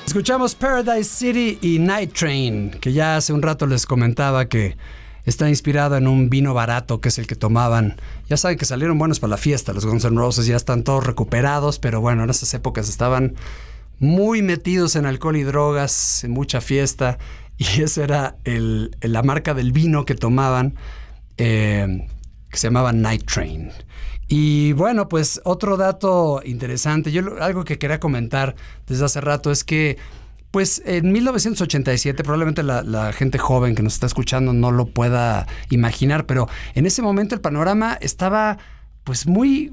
Escuchamos Paradise City y Night Train, que ya hace un rato les comentaba que está inspirado en un vino barato que es el que tomaban. Ya saben que salieron buenos para la fiesta, los Guns N' Roses ya están todos recuperados, pero bueno, en esas épocas estaban muy metidos en alcohol y drogas, en mucha fiesta, y esa era la marca del vino que tomaban, que se llamaba Night Train. Y bueno, pues otro dato interesante, algo que quería comentar desde hace rato es que pues en 1987, probablemente la gente joven que nos está escuchando no lo pueda imaginar, pero en ese momento el panorama estaba pues muy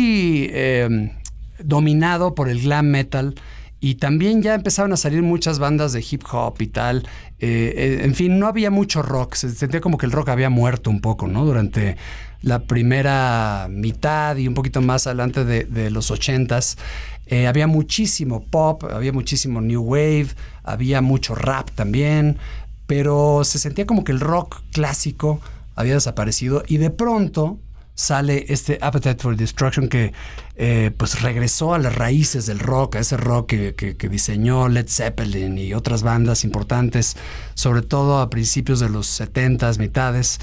dominado por el glam metal. Y también ya empezaron a salir muchas bandas de hip hop y tal. En fin, no había mucho rock. Se sentía como que el rock había muerto un poco, ¿no? Durante la primera mitad y un poquito más adelante de los 80s. Había muchísimo pop, había muchísimo new wave, había mucho rap también. Pero se sentía como que el rock clásico había desaparecido. Y de pronto sale este Appetite for Destruction que pues regresó a las raíces del rock, a ese rock que diseñó Led Zeppelin y otras bandas importantes, sobre todo a principios de los 70s, mitades,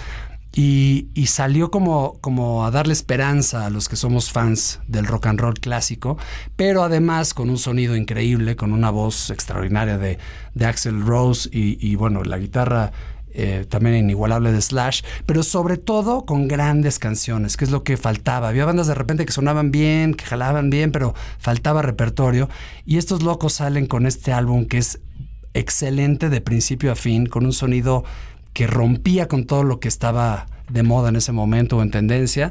y salió como a darle esperanza a los que somos fans del rock and roll clásico, pero además con un sonido increíble, con una voz extraordinaria de Axl Rose y bueno, la guitarra también inigualable de Slash, pero sobre todo con grandes canciones, que es lo que faltaba. Había bandas de repente que sonaban bien, que jalaban bien, pero faltaba repertorio, y estos locos salen con este álbum que es excelente de principio a fin, con un sonido que rompía con todo lo que estaba de moda en ese momento o en tendencia,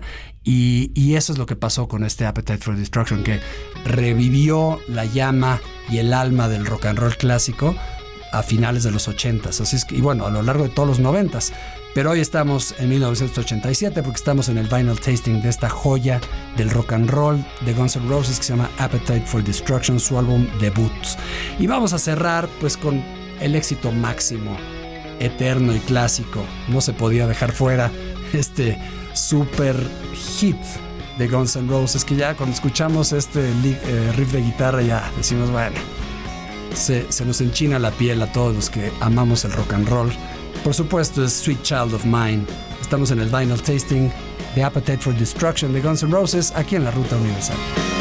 y eso es lo que pasó con este Appetite for Destruction, que revivió la llama y el alma del rock and roll clásico a finales de los 80s, así es que, y bueno, a lo largo de todos los 90s. Pero hoy estamos en 1987 porque estamos en el vinyl tasting de esta joya del rock and roll de Guns N' Roses que se llama Appetite for Destruction, su álbum debut. Y vamos a cerrar pues con el éxito máximo, eterno y clásico. No se podía dejar fuera este super hit de Guns N' Roses, que ya cuando escuchamos este riff de guitarra ya decimos, bueno, se nos enchina la piel a todos los que amamos el rock and roll. Por supuesto es Sweet Child of Mine. Estamos en el vinyl tasting de Appetite for Destruction de Guns N' Roses aquí en la Ruta Universal.